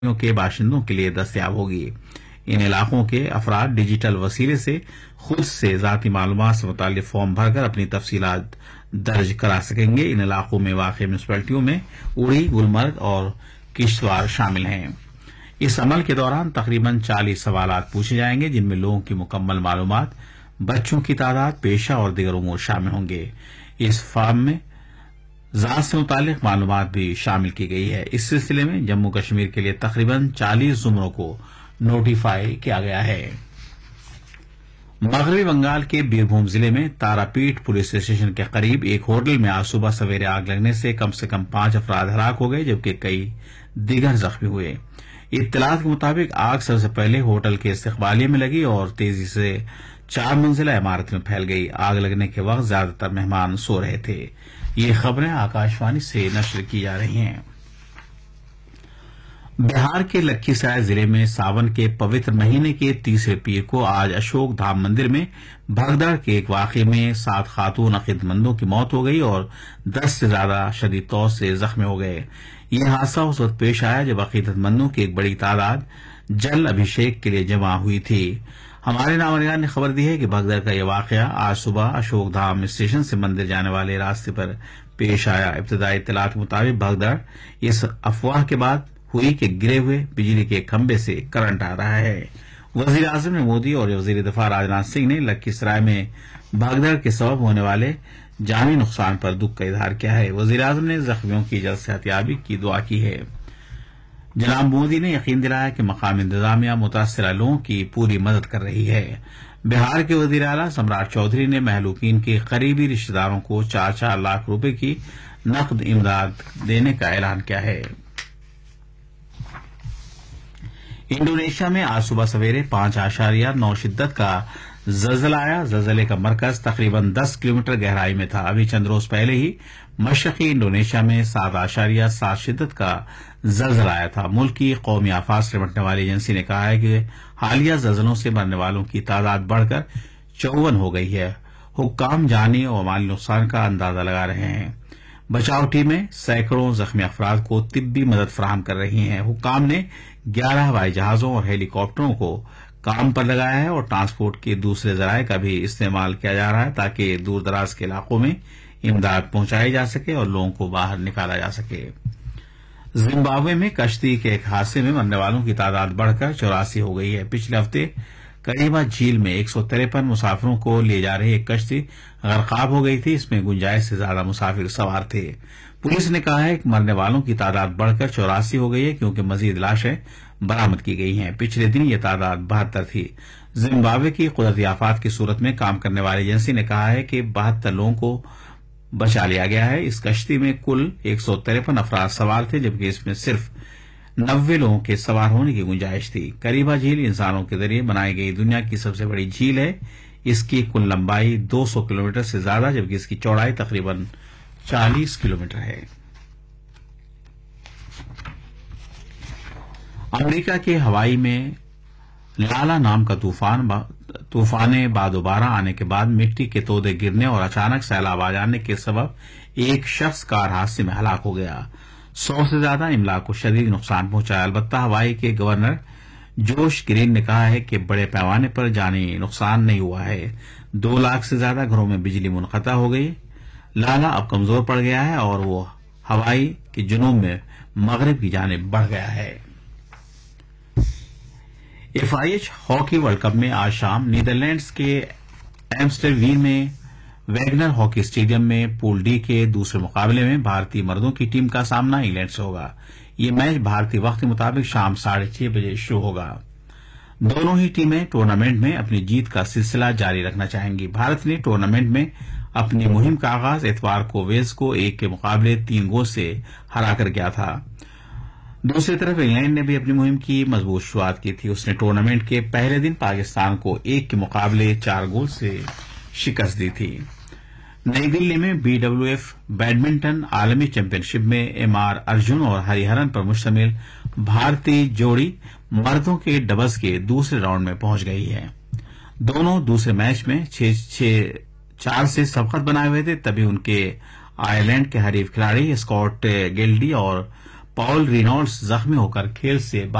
کے باشندوں کے لیے دستیاب ہوگی۔ ان علاقوں کے افراد ڈیجیٹل وسیلے سے خود سے ذاتی معلومات سے متعلق فارم بھر کر اپنی تفصیلات درج کرا سکیں گے۔ ان علاقوں میں واقع میونسپلٹیوں میں اڑی، گلمرگ اور کشتواڑ شامل ہیں۔ اس عمل کے دوران تقریباً 40 سوالات پوچھے جائیں گے، جن میں لوگوں کی مکمل معلومات، بچوں کی تعداد، پیشہ اور دیگر امور شامل ہوں گے۔ اس فارم میں ذات سے متعلق معلومات بھی شامل کی گئی ہے۔ اس سلسلے میں جموں کشمیر کے لیے تقریباً 40 زمروں کو نوٹیفائی کیا گیا ہے۔ مغربی بنگال کے بیربھوم ضلع میں تاراپیٹ پولیس اسٹیشن کے قریب ایک ہوٹل میں آج صبح سویرے آگ لگنے سے کم 5 افراد ہلاک ہو گئے، جبکہ کئی دیگر زخمی ہوئے۔ اطلاعات کے مطابق آگ سب سے پہلے ہوٹل کے استقبالیے میں لگی اور تیزی سے 4 منزلہ عمارت میں پھیل گئی۔ آگ لگنے کے وقت زیادہ تر مہمان سو رہے تھے۔ یہ خبریں آکاشوانی سے نشر کی جا رہی ہیں۔ بہار کے لکھیسرائے ضلع میں ساون کے پوتر مہینے کے تیسرے پیر کو آج اشوک دھام مندر میں بھگدڑ کے ایک واقعے میں 7 خاتون عقیدت مندوں کی موت ہو گئی اور 10 سے زیادہ شدید طور سے زخمی ہو گئے۔ یہ حادثہ اس وقت پیش آیا جب عقیدت مندوں کی ایک بڑی تعداد جل ابھیشیک کے لیے جمع ہوئی تھی۔ ہمارے نامرگان نے خبر دی ہے کہ بھگدڑ کا یہ واقعہ آج صبح اشوک دھام اسٹیشن سے مندر جانے والے راستے پر پیش آیا۔ ابتدائی اطلاعات کے مطابق بھگدڑ اس افواہ کے بعد ہوئی کہ گرے ہوئے بجلی کے کھمبے سے کرنٹ آ رہا ہے۔ وزیر اعظم مودی اور وزیر دفاع راجناتھ سنگھ نے لکھیسرائے میں بھگدڑ کے سبب ہونے والے جانی نقصان پر دکھ کا اظہار کیا ہے۔ وزیر اعظم نے زخمیوں کی جلد صحتیابی کی دعا کی ہے۔ جناب مودی نے یقین دلایا کہ مقامی انتظامیہ متاثرہ لوگوں کی پوری مدد کر رہی ہے۔ بہار کے وزیر اعلیٰ سمراٹ چودھری نے مہلوکین کے قریبی رشتہ داروں کو 4 لاکھ روپے کی نقد امداد دینے کا اعلان کیا ہے۔ انڈونیشیا میں آج صبح سویرے 5.9 شدت کا زلزلہ آیا۔ زلزلے کا مرکز تقریباً 10 کلومیٹر گہرائی میں تھا۔ ابھی چند روز پہلے ہی مشرقی انڈونیشیا میں 7.7 شدت کا زلزلہ آیا تھا۔ ملک کی قومی آفات سے نمٹنے والی ایجنسی نے کہا ہے کہ حالیہ زلزلوں سے مرنے والوں کی تعداد بڑھ کر 54 ہو گئی ہے۔ حکام جانی اور مالی نقصان کا اندازہ لگا رہے ہیں۔ بچاؤ ٹیمیں سینکڑوں زخمی افراد کو طبی مدد فراہم کر رہی ہیں۔ حکام نے 11 ہوائی جہازوں اور ہیلی کاپٹروں کو کام پر لگایا ہے اور ٹرانسپورٹ کے دوسرے ذرائع کا بھی استعمال کیا جا رہا ہے تاکہ دور دراز کے علاقوں میں امداد پہنچائی جا سکے اور لوگوں کو باہر نکالا جا سکے۔ زمبابوے میں کشتی کے ایک حادثے میں مرنے والوں کی تعداد بڑھ کر 84 ہو گئی ہے۔ پچھلے ہفتے کریبا جھیل میں 153 مسافروں کو لے جا رہی ایک کشتی غرقاب ہو گئی تھی۔ اس میں گنجائش سے زیادہ مسافر سوار تھے۔ پولیس نے کہا ہے کہ مرنے والوں کی تعداد بڑھ کر 84 ہو گئی ہے کیونکہ مزید لاشیں برآمد کی گئی ہیں۔ پچھلے دن یہ تعداد 72 تھی۔ زمبابوے کی قدرتی آفات کی صورت میں کام کرنے والی ایجنسی نے کہا ہے کہ 72 لوگوں کو بچا لیا گیا ہے۔ اس کشتی میں کل 153 افراد سوار تھے جبکہ اس میں صرف 90 لوگوں کے سوار ہونے کی گنجائش تھی۔ کریبا جھیل انسانوں کے ذریعے بنائی گئی دنیا کی سب سے بڑی جھیل ہے۔ اس کی کل لمبائی 200 کلومیٹر سے زیادہ جبکہ اس کی چوڑائی تقریباً 40 کلومیٹر ہے۔ امریکہ کے ہوائی میں لالا نام کا طوفان بعد و بارہ آنے کے بعد مٹی کے تودے گرنے اور اچانک سیلاب آ جانے کے سبب ایک شخص کار حادثے میں ہلاک ہو گیا۔ 100 سے زیادہ املاک کو شدید نقصان پہنچا۔ البتہ ہوائی کے گورنر جوش گرین نے کہا ہے کہ بڑے پیمانے پر جانی نقصان نہیں ہوا ہے۔ 2 لاکھ سے زیادہ گھروں میں بجلی منقطع ہو گئی۔ لالا اب کمزور پڑ گیا ہے اور وہ ہوائی کے جنوب میں مغرب کی جانب بڑھ گیا ہے۔ FIH ہاکی ورلڈ کپ میں آج شام نیدرلینڈز کے ایمسٹرڈیم میں ویگنر ہاکی اسٹیڈیم میں پول ڈی کے دوسرے مقابلے میں بھارتی مردوں کی ٹیم کا سامنا انگلینڈ سے ہوگا۔ یہ میچ بھارتی وقت کے مطابق شام 6:30 بجے شروع ہوگا۔ دونوں ہی ٹیمیں ٹورنامنٹ میں اپنی جیت کا سلسلہ جاری رکھنا چاہیں گی۔ بھارت نے ٹورنامنٹ میں اپنی مہم کا آغاز اتوار کو ویلز کو 1 کے مقابلے 3 گول سے ہرا کر کیا تھا۔ دوسری طرف انگلینڈ نے بھی اپنی مہم کی مضبوط شروعات کی تھی۔ اس نے ٹورنامنٹ کے پہلے دن پاکستان کو 1 کے مقابلے 4 گول سے شکست دی تھی۔ نئی دلی میں BWF بیڈمنٹن عالمی چیمپئن شپ میں MR ارجن اور ہری ہرن پر مشتمل بھارتی جوڑی مردوں کے ڈبلز کے دوسرے راؤنڈ میں پہنچ گئی ہے۔ دونوں دوسرے میچ میں 6-4 سے سبقت بنائے ہوئے تھے، تبھی ان کے آئرلینڈ کے حریف کھلاڑی اسکاٹ گلڈی اور पॉल रिनॉल्ड्स जख्मी होकर खेल से